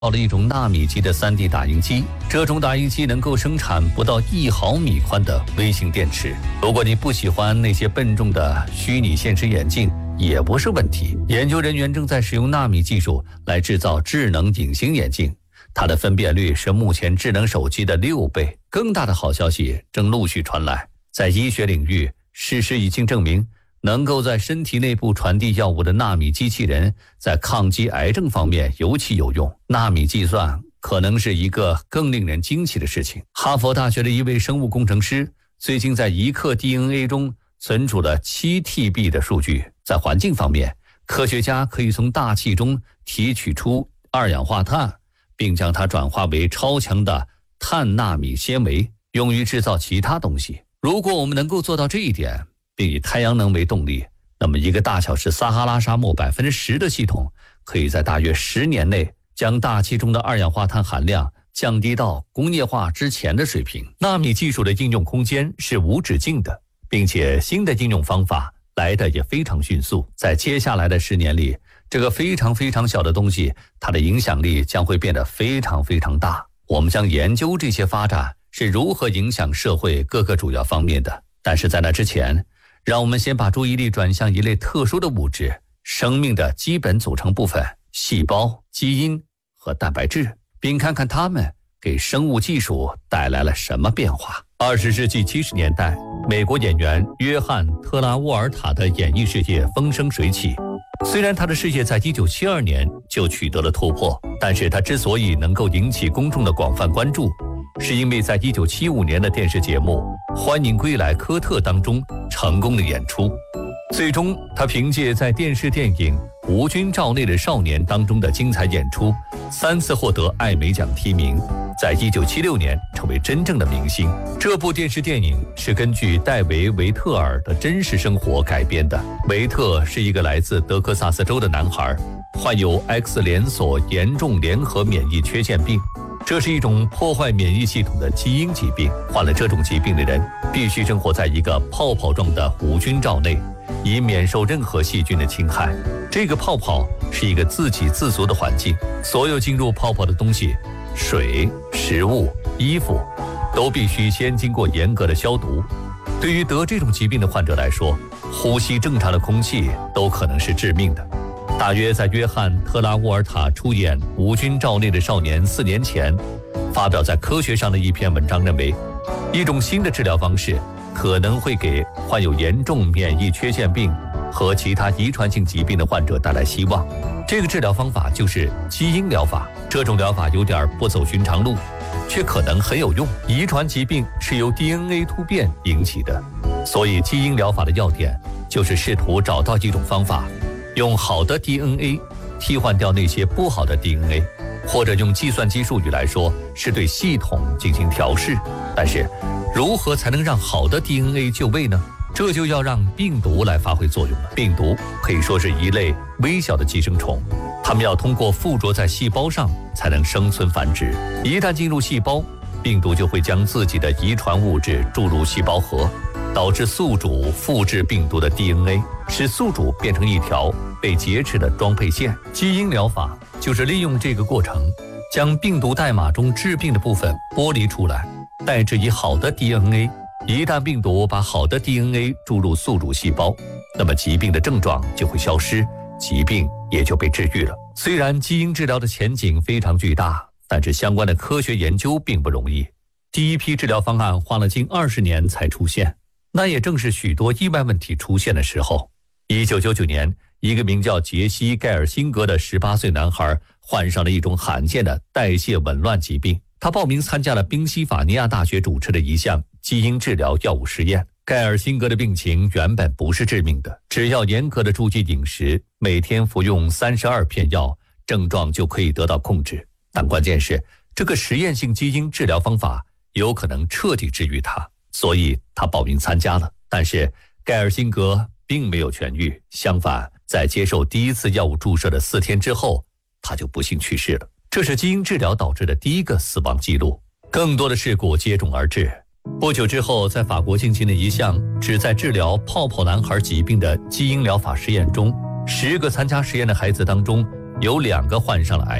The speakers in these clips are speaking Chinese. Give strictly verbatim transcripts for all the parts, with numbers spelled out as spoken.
到了一种纳米级的 三 D 打印机，这种打印机能够生产不到一毫米宽的微型电池。如果你不喜欢那些笨重的虚拟现实眼镜，也不是问题。研究人员正在使用纳米技术来制造智能隐形眼镜，它的分辨率是目前智能手机的六倍。更大的好消息正陆续传来，在医学领域，事实已经证明，能够在身体内部传递药物的纳米机器人在抗击癌症方面尤其有用。纳米计算可能是一个更令人惊奇的事情。哈佛大学的一位生物工程师最近在一克 D N A 中存储了七 T B 的数据。在环境方面，科学家可以从大气中提取出二氧化碳，并将它转化为超强的碳纳米纤维，用于制造其他东西。如果我们能够做到这一点，并以太阳能为动力，那么一个大小是撒哈拉沙漠 百分之十 的系统，可以在大约十年内将大气中的二氧化碳含量降低到工业化之前的水平。纳米技术的应用空间是无止境的，并且新的应用方法来得也非常迅速。在接下来的十年里，这个非常非常小的东西，它的影响力将会变得非常非常大。我们将研究这些发展是如何影响社会各个主要方面的。但是在那之前，让我们先把注意力转向一类特殊的物质，生命的基本组成部分——细胞、基因和蛋白质，并看看它们给生物技术带来了什么变化。二十世纪七十年代，美国演员约翰·特拉沃尔塔的演艺事业风生水起。虽然他的事业在一九七二年就取得了突破，但是他之所以能够引起公众的广泛关注，是因为在一九七五年的电视节目《欢迎归来，科特》当中成功的演出。最终，他凭借在电视电影《无菌罩内的少年》当中的精彩演出，三次获得艾美奖提名，在一九七六年成为真正的明星。这部电视电影是根据戴维·维特尔的真实生活改编的。维特是一个来自德克萨斯州的男孩，患有 X 连锁严重联合免疫缺陷病。这是一种破坏免疫系统的基因疾病，患了这种疾病的人必须生活在一个泡泡状的无菌罩内，以免受任何细菌的侵害。这个泡泡是一个自给自足的环境，所有进入泡泡的东西，水、食物、衣服，都必须先经过严格的消毒。对于得这种疾病的患者来说，呼吸正常的空气都可能是致命的。大约在约翰·特拉沃尔塔出演《无菌罩内的少年》四年前，发表在科学上的一篇文章认为，一种新的治疗方式可能会给患有严重免疫缺陷病和其他遗传性疾病的患者带来希望。这个治疗方法就是基因疗法。这种疗法有点不走寻常路，却可能很有用。遗传疾病是由 D N A 突变引起的，所以基因疗法的要点就是试图找到一种方法，用好的 D N A 替换掉那些不好的 D N A， 或者用计算机术语来说，是对系统进行调试。但是，如何才能让好的 D N A 就位呢？这就要让病毒来发挥作用了。病毒可以说是一类微小的寄生虫，它们要通过附着在细胞上才能生存繁殖。一旦进入细胞，病毒就会将自己的遗传物质注入细胞核，导致宿主复制病毒的 D N A， 使宿主变成一条被劫持的装配线。基因疗法就是利用这个过程，将病毒代码中致病的部分剥离出来，代之以好的 D N A。 一旦病毒把好的 D N A 注入宿主细胞，那么疾病的症状就会消失，疾病也就被治愈了。虽然基因治疗的前景非常巨大，但是相关的科学研究并不容易。第一批治疗方案花了近二十年才出现，那也正是许多意外问题出现的时候。一九九九年，一个名叫杰西·盖尔辛格的十八岁男孩患上了一种罕见的代谢紊乱疾病。他报名参加了宾夕法尼亚大学主持的一项基因治疗药物实验。盖尔辛格的病情原本不是致命的，只要严格的注意饮食，每天服用三十二片药，症状就可以得到控制。但关键是，这个实验性基因治疗方法有可能彻底治愈他，所以他报名参加了。但是盖尔辛格并没有痊愈，相反，在接受第一次药物注射的四天之后，他就不幸去世了。这是基因治疗导致的第一个死亡记录，更多的事故接踵而至。不久之后，在法国进行的一项旨在治疗泡泡男孩疾病的基因疗法实验中，十个参加实验的孩子当中，有两个患上了癌症。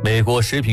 美国食品